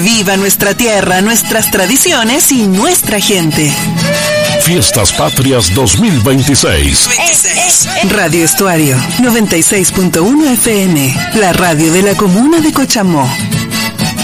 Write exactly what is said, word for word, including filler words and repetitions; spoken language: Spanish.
Viva nuestra tierra, nuestras tradiciones y nuestra gente. Fiestas Patrias dos mil veintiséis. Radio Estuario, noventa y seis punto uno F M, la radio de la comuna de Cochamó.